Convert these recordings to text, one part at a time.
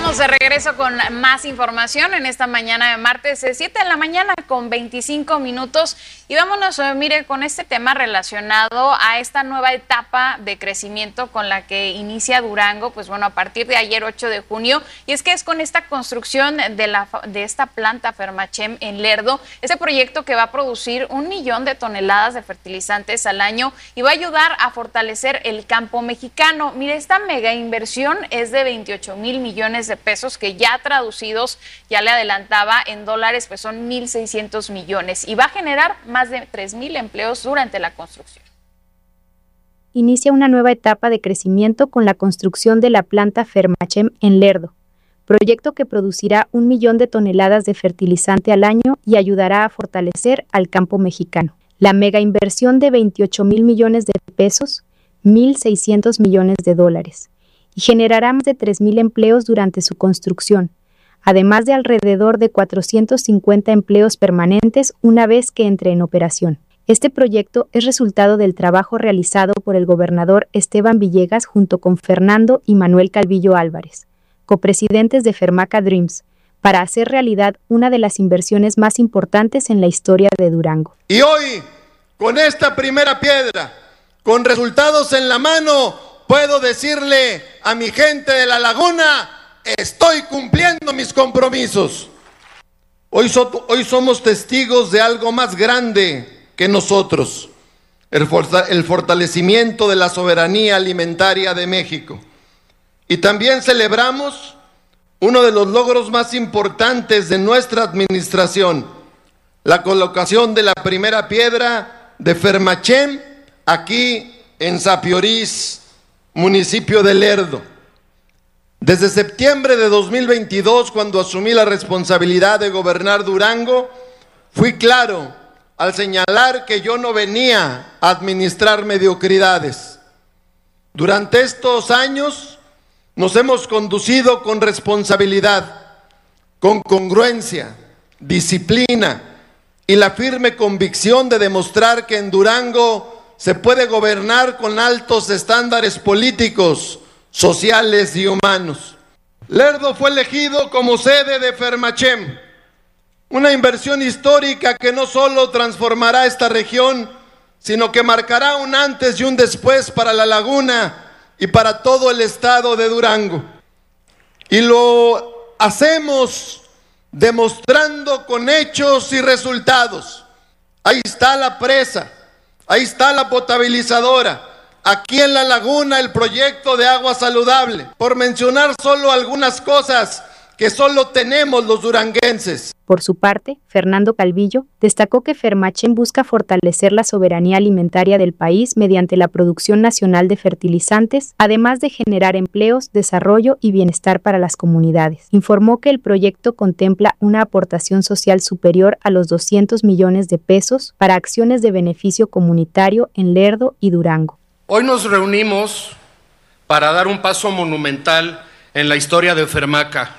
Estamos de regreso con más información en esta mañana de martes, 7 de la mañana con 25 minutos. Y vámonos, mire, con este tema relacionado a esta nueva etapa de crecimiento con la que inicia Durango, pues bueno, a partir de ayer 8 de junio. Y es que es con esta construcción de esta planta Fermachem en Lerdo, ese proyecto que va a producir 1 millón de toneladas de fertilizantes al año y va a ayudar a fortalecer el campo mexicano. Mire, esta mega inversión es de 28,000 millones de pesos que ya traducidos, ya le adelantaba, en dólares, pues son 1,600 millones y va a generar más de 3,000 empleos durante la construcción. Inicia una nueva etapa de crecimiento con la construcción de la planta Fermachem en Lerdo, proyecto que producirá 1 millón de toneladas de fertilizante al año y ayudará a fortalecer al campo mexicano. La mega inversión de 28,000 millones de pesos, 1,600 millones de dólares, y generará más de 3,000 empleos durante su construcción, además de alrededor de 450 empleos permanentes una vez que entre en operación. Este proyecto es resultado del trabajo realizado por el gobernador Esteban Villegas junto con Fernando y Manuel Calvillo Álvarez, copresidentes de Fermaca Dreams, para hacer realidad una de las inversiones más importantes en la historia de Durango. Y hoy, con esta primera piedra, con resultados en la mano, puedo decirle a mi gente de la laguna, estoy cumpliendo mis compromisos. Hoy somos testigos de algo más grande que nosotros, el fortalecimiento de la soberanía alimentaria de México. Y también celebramos uno de los logros más importantes de nuestra administración, la colocación de la primera piedra de Fermachem aquí en Sapiorís, municipio de Lerdo. Desde septiembre de 2022, cuando asumí la responsabilidad de gobernar Durango, fui claro al señalar que yo no venía a administrar mediocridades. Durante estos años nos hemos conducido con responsabilidad, con congruencia, disciplina y la firme convicción de demostrar que en Durango se puede gobernar con altos estándares políticos, sociales y humanos. Lerdo fue elegido como sede de Fermachem, una inversión histórica que no solo transformará esta región, sino que marcará un antes y un después para la laguna y para todo el estado de Durango. Y lo hacemos demostrando con hechos y resultados. Ahí está la presa, ahí está la potabilizadora, aquí en la laguna el proyecto de agua saludable, por mencionar solo algunas cosas que solo tenemos los duranguenses. Por su parte, Fernando Calvillo destacó que Fermachem busca fortalecer la soberanía alimentaria del país mediante la producción nacional de fertilizantes, además de generar empleos, desarrollo y bienestar para las comunidades. Informó que el proyecto contempla una aportación social superior a los 200 millones de pesos para acciones de beneficio comunitario en Lerdo y Durango. Hoy nos reunimos para dar un paso monumental en la historia de Fermaca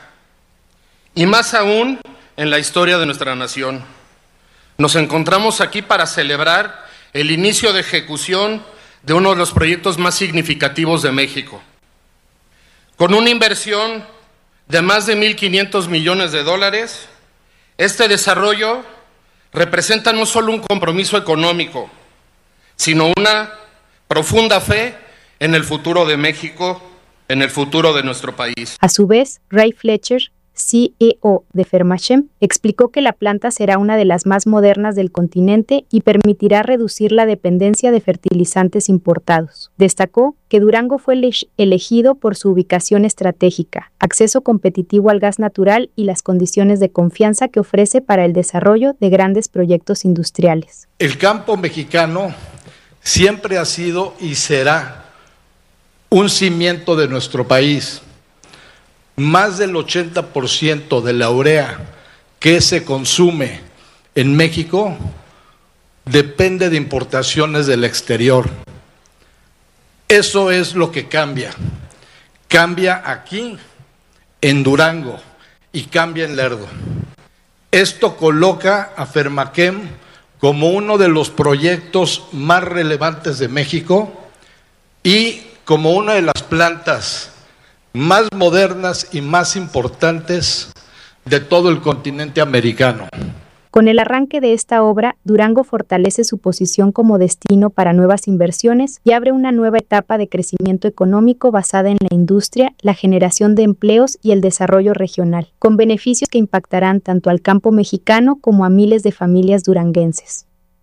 y más aún en la historia de nuestra nación. Nos encontramos aquí para celebrar el inicio de ejecución de uno de los proyectos más significativos de México. Con una inversión de más de 1,500 millones de dólares, este desarrollo representa no solo un compromiso económico, sino una profunda fe en el futuro de México, en el futuro de nuestro país. A su vez, Ray Fletcher, CEO de Fermachem, explicó que la planta será una de las más modernas del continente y permitirá reducir la dependencia de fertilizantes importados. Destacó que Durango fue elegido por su ubicación estratégica, acceso competitivo al gas natural y las condiciones de confianza que ofrece para el desarrollo de grandes proyectos industriales. El campo mexicano siempre ha sido y será un cimiento de nuestro país. Más del 80% de la urea que se consume en México depende de importaciones del exterior. Eso es lo que cambia. Cambia aquí, en Durango, y cambia en Lerdo. Esto coloca a Fermachem como uno de los proyectos más relevantes de México y como una de las plantas más modernas y más importantes de todo el continente americano. Con el arranque de esta obra, Durango fortalece su posición como destino para nuevas inversiones y abre una nueva etapa de crecimiento económico basada en la industria, la generación de empleos y el desarrollo regional, con beneficios que impactarán tanto al campo mexicano como a miles de familias duranguenses.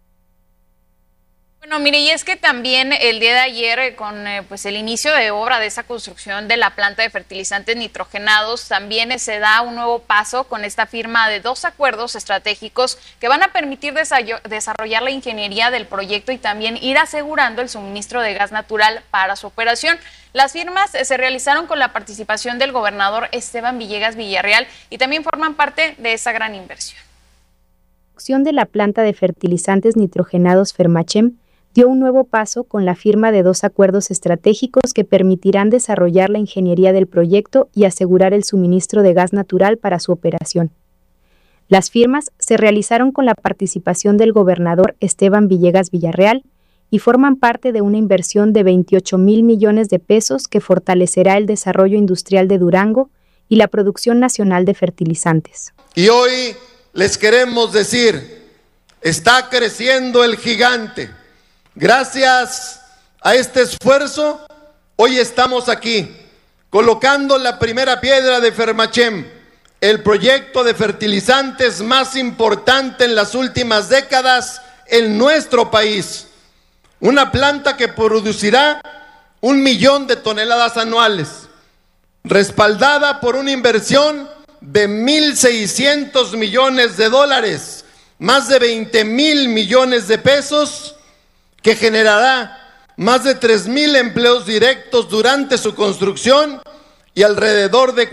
Bueno, mire, y es que también el día de ayer, con pues el inicio de obra de esa construcción de la planta de fertilizantes nitrogenados, también se da un nuevo paso con esta firma de 2 acuerdos estratégicos que van a permitir desarrollar la ingeniería del proyecto y también ir asegurando el suministro de gas natural para su operación. Las firmas se realizaron con la participación del gobernador Esteban Villegas Villarreal y también forman parte de esa gran inversión. La construcción de la planta de fertilizantes nitrogenados Fermachem dio un nuevo paso con la firma de 2 acuerdos estratégicos que permitirán desarrollar la ingeniería del proyecto y asegurar el suministro de gas natural para su operación. Las firmas se realizaron con la participación del gobernador Esteban Villegas Villarreal y forman parte de una inversión de 28,000 millones de pesos que fortalecerá el desarrollo industrial de Durango y la producción nacional de fertilizantes. Y hoy les queremos decir, está creciendo el gigante. Gracias a este esfuerzo, hoy estamos aquí, colocando la primera piedra de Fermachem, el proyecto de fertilizantes más importante en las últimas décadas en nuestro país. Una planta que producirá 1 millón de toneladas anuales, respaldada por una inversión de 1,600 millones de dólares, más de 20,000 millones de pesos, que generará más de 3,000 empleos directos durante su construcción y alrededor de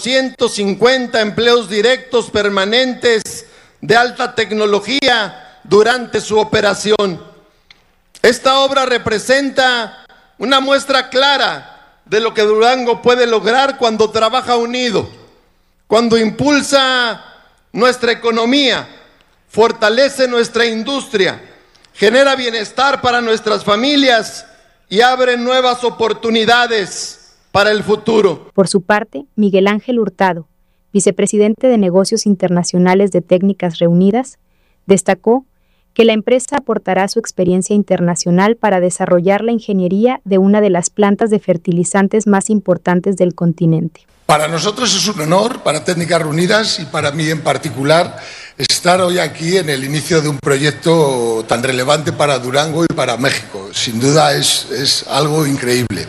450 empleos directos permanentes de alta tecnología durante su operación. Esta obra representa una muestra clara de lo que Durango puede lograr cuando trabaja unido, cuando impulsa nuestra economía, fortalece nuestra industria, genera bienestar para nuestras familias y abre nuevas oportunidades para el futuro. Por su parte, Miguel Ángel Hurtado, vicepresidente de Negocios Internacionales de Técnicas Reunidas, destacó que la empresa aportará su experiencia internacional para desarrollar la ingeniería de una de las plantas de fertilizantes más importantes del continente. Para nosotros es un honor, para Técnicas Reunidas y para mí en particular, estar hoy aquí en el inicio de un proyecto tan relevante para Durango y para México. Sin duda es algo increíble.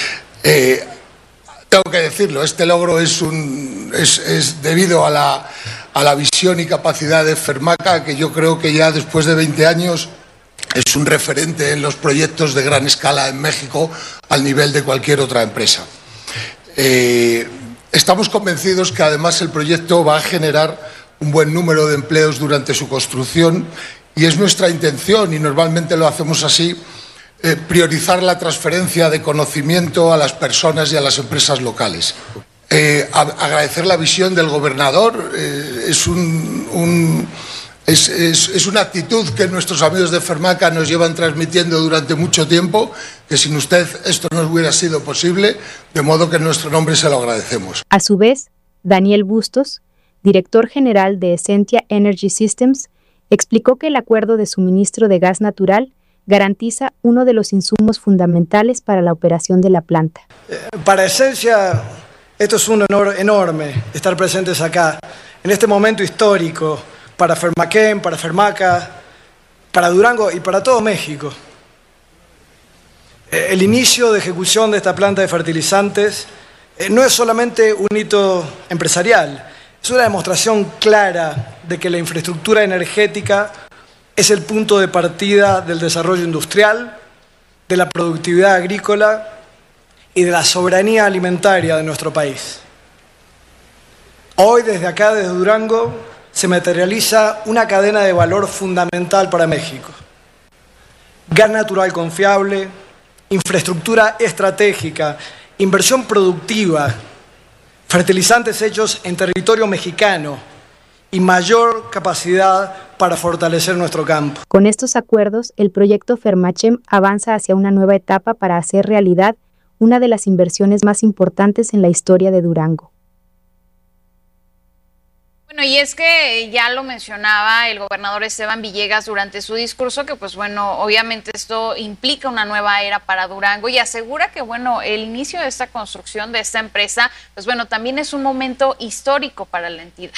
Tengo que decirlo, este logro es debido a la visión y capacidad de Fermaca, que yo creo que ya después de 20 años es un referente en los proyectos de gran escala en México al nivel de cualquier otra empresa. Estamos convencidos que además el proyecto va a generar un buen número de empleos durante su construcción y es nuestra intención, y normalmente lo hacemos así, priorizar la transferencia de conocimiento a las personas y a las empresas locales. Agradecer la visión del gobernador, es una actitud que nuestros amigos de Fermaca nos llevan transmitiendo durante mucho tiempo, que sin usted esto no hubiera sido posible, de modo que en nuestro nombre se lo agradecemos. A su vez, Daniel Bustos, director general de Essentia Energy Systems, explicó que el acuerdo de suministro de gas natural garantiza uno de los insumos fundamentales para la operación de la planta. Para Essentia, esto es un honor enorme estar presentes acá, en este momento histórico, para Fermachem, para Fermaca, para Durango y para todo México. El inicio de ejecución de esta planta de fertilizantes no es solamente un hito empresarial, es una demostración clara de que la infraestructura energética es el punto de partida del desarrollo industrial, de la productividad agrícola y de la soberanía alimentaria de nuestro país. Hoy, desde acá, desde Durango, se materializa una cadena de valor fundamental para México. Gas natural confiable, infraestructura estratégica, inversión productiva, fertilizantes hechos en territorio mexicano y mayor capacidad para fortalecer nuestro campo. Con estos acuerdos, el proyecto Fermachem avanza hacia una nueva etapa para hacer realidad una de las inversiones más importantes en la historia de Durango. Bueno, y es que ya lo mencionaba el gobernador Esteban Villegas durante su discurso, que pues bueno, obviamente esto implica una nueva era para Durango y asegura que bueno, el inicio de esta construcción de esta empresa, pues bueno, también es un momento histórico para la entidad.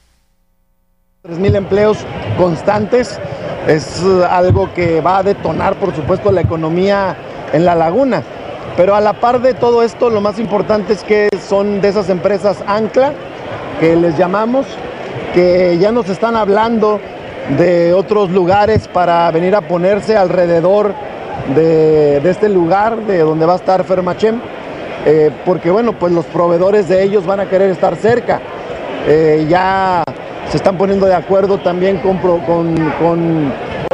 3,000 empleos constantes, es algo que va a detonar, por supuesto, la economía en la laguna. Pero a la par de todo esto, lo más importante es que son de esas empresas ancla, que les llamamos, que ya nos están hablando de otros lugares para venir a ponerse alrededor de este lugar, de donde va a estar Fermachem, porque bueno, pues los proveedores de ellos van a querer estar cerca. Ya se están poniendo de acuerdo también con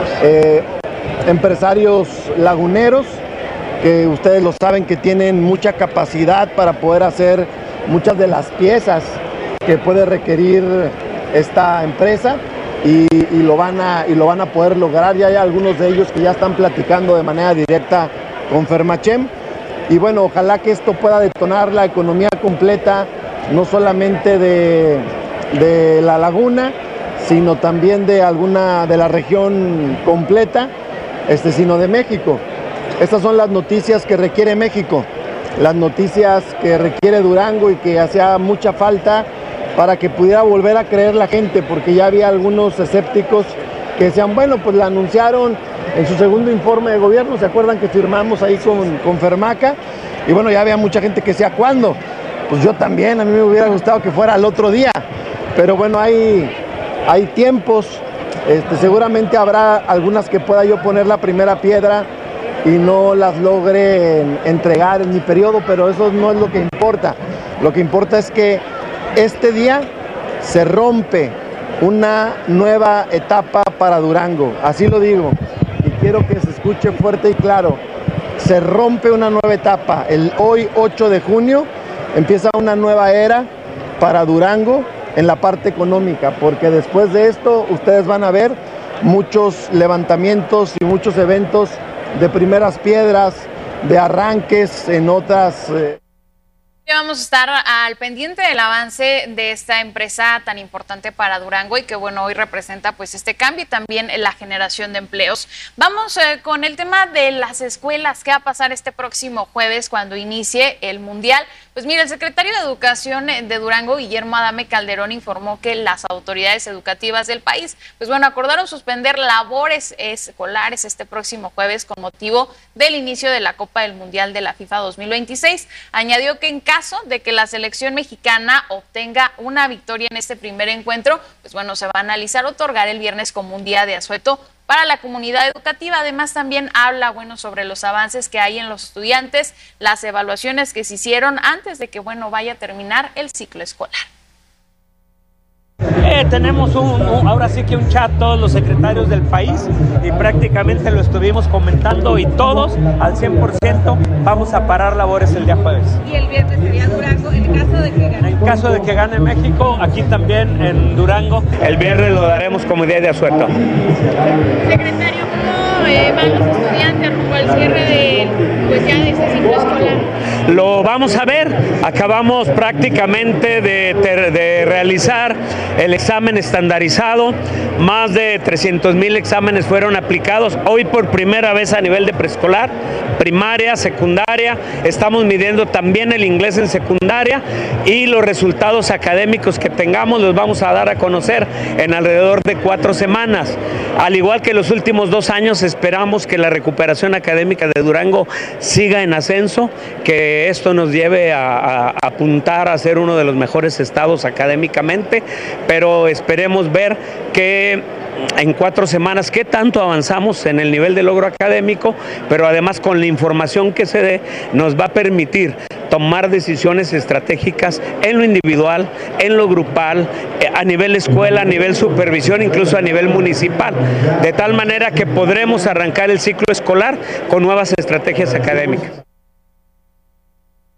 empresarios laguneros, que ustedes lo saben que tienen mucha capacidad para poder hacer muchas de las piezas que puede requerir esta empresa y lo van a poder lograr. Ya hay algunos de ellos que ya están platicando de manera directa con Fermachem y bueno, ojalá que esto pueda detonar la economía completa, no solamente de la laguna, sino también de la región completa, sino de México. Estas son las noticias que requiere México, las noticias que requiere Durango y que hacía mucha falta para que pudiera volver a creer la gente, porque ya había algunos escépticos que decían, bueno, pues la anunciaron en su segundo informe de gobierno, ¿se acuerdan que firmamos ahí con Fermaca? Y bueno, ya había mucha gente que decía, ¿cuándo? Pues yo también, a mí me hubiera gustado que fuera al otro día, pero bueno, hay tiempos, seguramente habrá algunas que pueda yo poner la primera piedra y no las logre entregar en mi periodo, pero eso no es lo que importa. Lo que importa es que este día se rompe una nueva etapa para Durango, así lo digo, y quiero que se escuche fuerte y claro, se rompe una nueva etapa. Hoy 8 de junio empieza una nueva era para Durango en la parte económica, porque después de esto ustedes van a ver muchos levantamientos y muchos eventos de primeras piedras, de arranques en otras... Vamos a estar al pendiente del avance de esta empresa tan importante para Durango y que bueno, hoy representa pues este cambio y también la generación de empleos. Vamos con el tema de las escuelas. ¿Qué va a pasar este próximo jueves cuando inicie el Mundial? Pues mira, el secretario de Educación de Durango, Guillermo Adame Calderón, informó que las autoridades educativas del país, pues bueno, acordaron suspender labores escolares este próximo jueves con motivo del inicio de la Copa del Mundial de la FIFA 2026. Añadió que en caso de que la selección mexicana obtenga una victoria en este primer encuentro, pues bueno, se va a analizar otorgar el viernes como un día de asueto para la comunidad educativa. Además, también habla, bueno, sobre los avances que hay en los estudiantes, las evaluaciones que se hicieron antes de que, bueno, vaya a terminar el ciclo escolar. Tenemos ahora sí que un chat todos los secretarios del país y prácticamente lo estuvimos comentando y todos al 100% vamos a parar labores el día jueves. Y el viernes sería Durango en caso de que gane. En caso de que gane México, aquí también en Durango, el viernes lo daremos como día de asueto. Secretario, ¿cómo van los estudiantes rumbo al cierre de este ciclo escolar? Lo vamos a ver, acabamos prácticamente de realizar el examen estandarizado, más de 300,000 exámenes fueron aplicados, hoy por primera vez a nivel de preescolar, primaria, secundaria, estamos midiendo también el inglés en secundaria y los resultados académicos que tengamos los vamos a dar a conocer en alrededor de 4 semanas. Al igual que los últimos 2 años, esperamos que la recuperación académica de Durango siga en ascenso, que esto nos lleve a apuntar a ser uno de los mejores estados académicamente, pero esperemos ver que en 4 semanas qué tanto avanzamos en el nivel de logro académico, pero además con la información que se dé nos va a permitir tomar decisiones estratégicas en lo individual, en lo grupal, a nivel escuela, a nivel supervisión, incluso a nivel municipal, de tal manera que podremos arrancar el ciclo escolar con nuevas estrategias académicas.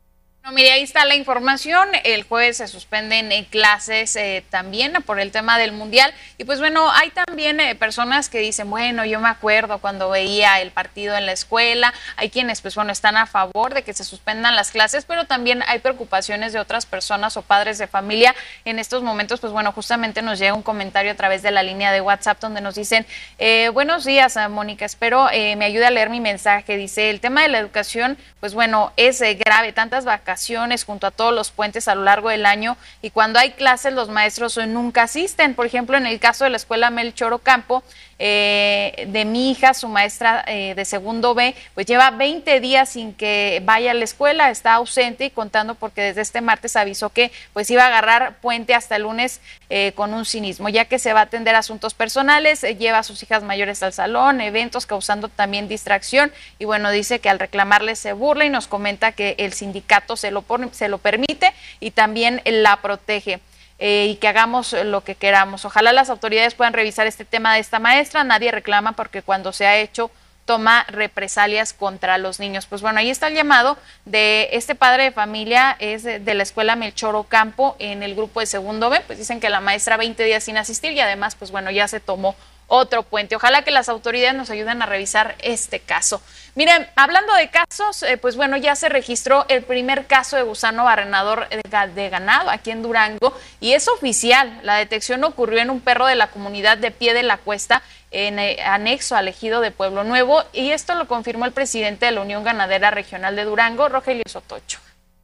Mire, ahí está la información. El jueves se suspenden clases también por el tema del Mundial. Y pues bueno, hay también personas que dicen, bueno, yo me acuerdo cuando veía el partido en la escuela. Hay quienes pues bueno, están a favor de que se suspendan las clases, pero también hay preocupaciones de otras personas o padres de familia. En estos momentos, pues bueno, justamente nos llega un comentario a través de la línea de WhatsApp donde nos dicen, buenos días, Mónica, espero me ayude a leer mi mensaje. Dice, el tema de la educación, pues bueno, es grave, tantas vacaciones junto a todos los puentes a lo largo del año, y cuando hay clases los maestros nunca asisten. Por ejemplo, en el caso de la escuela Melchor Ocampo, de mi hija, su maestra de segundo B, pues lleva 20 días sin que vaya a la escuela, está ausente y contando porque desde este martes avisó que pues iba a agarrar puente hasta el lunes con un cinismo, ya que se va a atender asuntos personales, lleva a sus hijas mayores al salón, eventos, causando también distracción, y bueno, dice que al reclamarle se burla y nos comenta que el sindicato se lo permite y también la protege. Y que hagamos lo que queramos. Ojalá las autoridades puedan revisar este tema de esta maestra. Nadie reclama porque cuando se ha hecho toma represalias contra los niños. Pues bueno, ahí está el llamado de este padre de familia, es de la escuela Melchor Ocampo en el grupo de segundo B. Pues dicen que la maestra 20 días sin asistir y además pues bueno, ya se tomó otro puente. Ojalá que las autoridades nos ayuden a revisar este caso. Miren, hablando de casos, pues bueno, ya se registró el primer caso de gusano barrenador de ganado aquí en Durango y es oficial. La detección ocurrió en un perro de la comunidad de Pie de la Cuesta, en anexo al ejido de Pueblo Nuevo, y esto lo confirmó el presidente de la Unión Ganadera Regional de Durango, Rogelio Sotocho.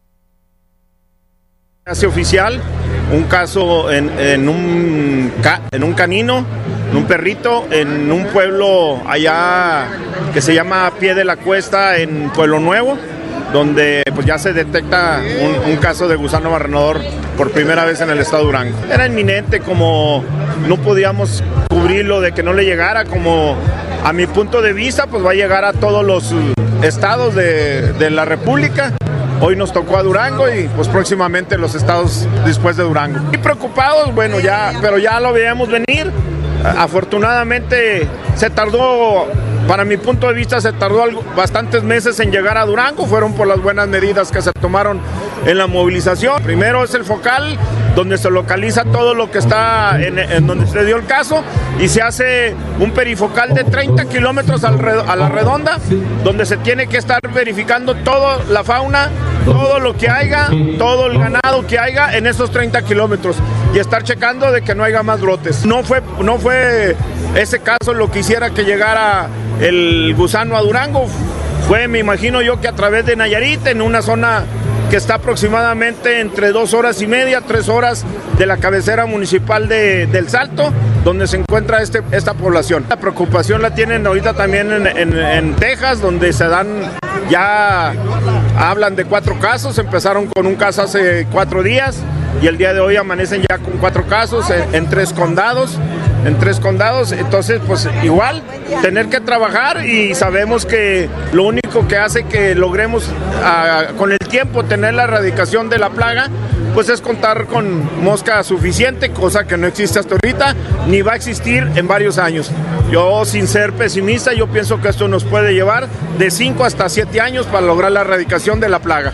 Hace oficial un caso en un canino, en un perrito, en un pueblo allá que se llama Pie de la Cuesta en Pueblo Nuevo, donde pues ya se detecta un caso de gusano barrenador por primera vez en el estado de Durango. Era inminente, como no podíamos cubrirlo de que no le llegara, como a mi punto de vista pues va a llegar a todos los estados de la República. Hoy nos tocó a Durango y pues próximamente los estados después de Durango. Y preocupados, bueno, pero ya lo veíamos venir. Afortunadamente se tardó, para mi punto de vista, se tardó bastantes meses en llegar a Durango. Fueron por las buenas medidas que se tomaron en la movilización. Primero es el focal, donde se localiza todo lo que está en donde se dio el caso, y se hace un perifocal de 30 kilómetros a la redonda, donde se tiene que estar verificando toda la fauna, todo lo que haya, todo el ganado que haya en esos 30 kilómetros, y estar checando de que no haya más brotes. No fue ese caso lo que hiciera que llegara el gusano a Durango, fue, me imagino yo, que a través de Nayarit, en una zona que está aproximadamente entre 2 horas y media, 3 horas de la cabecera municipal del Salto, donde se encuentra esta población. La preocupación la tienen ahorita también en Texas, donde se dan, ya hablan de 4 casos, empezaron con un caso hace 4 días y el día de hoy amanecen ya con 4 casos en 3 condados. Entonces pues igual tener que trabajar, y sabemos que lo único que hace que logremos con el tiempo tener la erradicación de la plaga pues es contar con mosca suficiente, cosa que no existe hasta ahorita ni va a existir en varios años. Yo, sin ser pesimista, yo pienso que esto nos puede llevar de 5 hasta 7 años para lograr la erradicación de la plaga.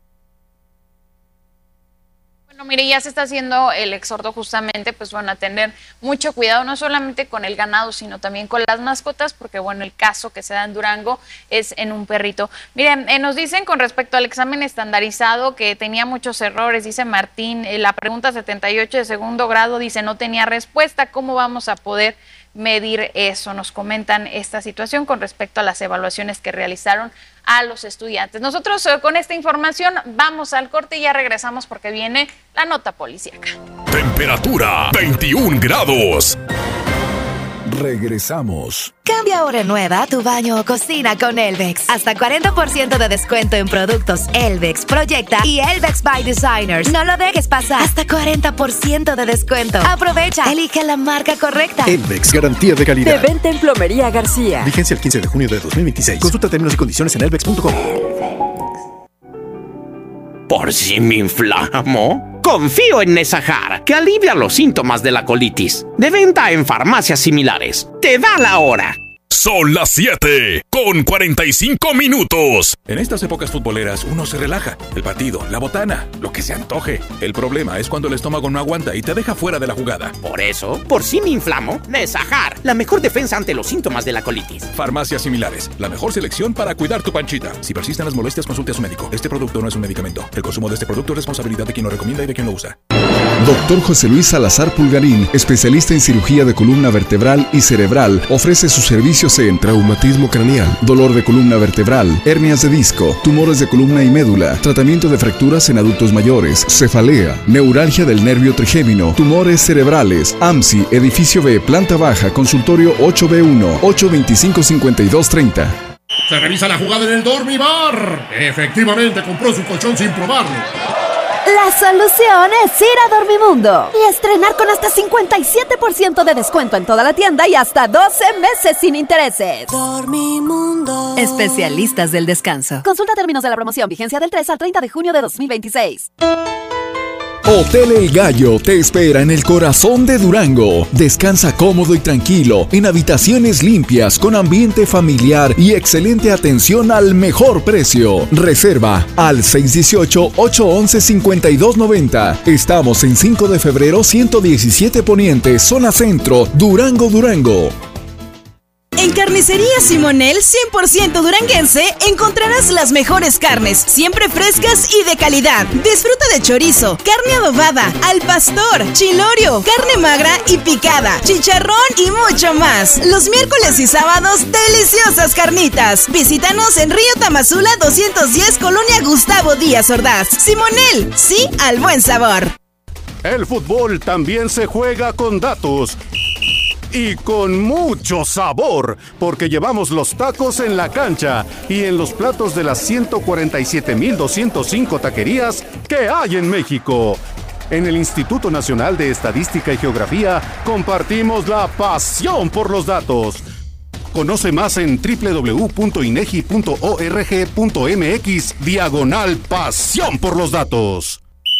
Mire, ya se está haciendo el exhorto justamente, pues bueno, a tener mucho cuidado, no solamente con el ganado, sino también con las mascotas, porque bueno, el caso que se da en Durango es en un perrito. Miren, nos dicen con respecto al examen estandarizado que tenía muchos errores, dice Martín, la pregunta 78 de segundo grado dice no tenía respuesta. ¿Cómo vamos a poder medir eso? Nos comentan esta situación con respecto a las evaluaciones que realizaron a los estudiantes. Nosotros con esta información vamos al corte y ya regresamos porque viene la nota policíaca. Temperatura 21 grados. Regresamos. Cambia ahora nueva tu baño o cocina con Elvex. Hasta 40% de descuento en productos Elvex, Proyecta y Elvex by Designers. No lo dejes pasar. Hasta 40% de descuento. Aprovecha. Elige la marca correcta. Elvex, garantía de calidad. De venta en Plomería García. Vigencia el 15 de junio de 2026. Consulta términos y condiciones en elvex.com. ¿Por si me inflamo? Confío en Nesajar, que alivia los síntomas de la colitis. De venta en farmacias similares. Te da la hora. Son las 7:45. En estas épocas futboleras uno se relaja. El partido, la botana, lo que se antoje. El problema es cuando el estómago no aguanta y te deja fuera de la jugada. Por eso, por si me inflamo, Nesajar, la mejor defensa ante los síntomas de la colitis. Farmacias Similares, la mejor selección para cuidar tu panchita. Si persisten las molestias, consulte a su médico. Este producto no es un medicamento. El consumo de este producto es responsabilidad de quien lo recomienda y de quien lo usa. Dr. José Luis Salazar Pulgarín, especialista en cirugía de columna vertebral y cerebral, ofrece sus servicios en traumatismo craneal, dolor de columna vertebral, hernias de disco, tumores de columna y médula, tratamiento de fracturas en adultos mayores, cefalea, neuralgia del nervio trigémino, tumores cerebrales, AMSI, edificio B, planta baja, consultorio 8B1, 825-5230. Se revisa la jugada en el Dormibar. Efectivamente compró su colchón sin probarlo. La solución es ir a Dormimundo y estrenar con hasta 57% de descuento en toda la tienda y hasta 12 meses sin intereses. Dormimundo. Especialistas del descanso. Consulta términos de la promoción. Vigencia del 3 al 30 de junio de 2026. Hotel El Gallo te espera en el corazón de Durango. Descansa cómodo y tranquilo en habitaciones limpias con ambiente familiar y excelente atención al mejor precio. Reserva al 618-811-5290. Estamos en 5 de febrero 117 Poniente, zona centro, Durango, Durango. En Carnicería Simonel 100% duranguense encontrarás las mejores carnes, siempre frescas y de calidad. Disfruta de chorizo, carne adobada, al pastor, chilorio, carne magra y picada, chicharrón y mucho más. Los miércoles y sábados, deliciosas carnitas. Visítanos en Río Tamazula 210, Colonia Gustavo Díaz Ordaz. Simonel, sí al buen sabor. El fútbol también se juega con datos. Y con mucho sabor, porque llevamos los tacos en la cancha y en los platos de las 147,205 taquerías que hay en México. En el Instituto Nacional de Estadística y Geografía compartimos la pasión por los datos. Conoce más en www.inegi.org.mx/pasión por los datos.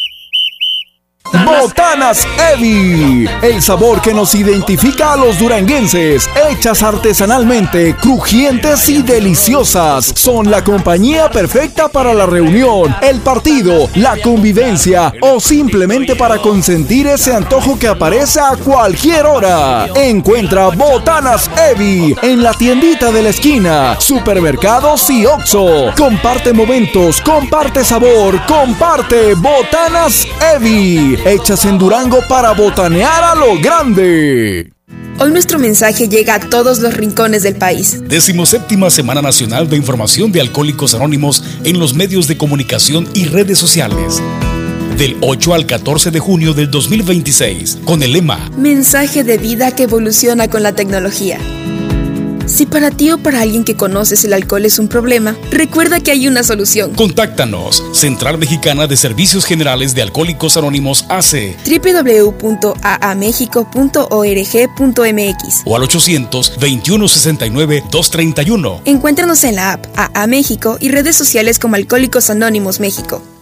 Botanas Evi, el sabor que nos identifica a los duranguenses, hechas artesanalmente, crujientes y deliciosas. Son la compañía perfecta para la reunión, el partido, la convivencia o simplemente para consentir ese antojo que aparece a cualquier hora. Encuentra Botanas Evi en la tiendita de la esquina, supermercados y Oxxo. Comparte momentos, comparte sabor, comparte Botanas Evi. Hechas en Durango para botanear a lo grande. Hoy nuestro mensaje llega a todos los rincones del país. 17ª Semana Nacional de Información de Alcohólicos Anónimos en los medios de comunicación y redes sociales. Del 8 al 14 de junio del 2026, con el lema Mensaje de vida que evoluciona con la tecnología. Si para ti o para alguien que conoces el alcohol es un problema, recuerda que hay una solución. Contáctanos. Central Mexicana de Servicios Generales de Alcohólicos Anónimos AC. www.aamexico.org.mx o al 800-2169-231. Encuéntranos en la app AA México y redes sociales como Alcohólicos Anónimos México.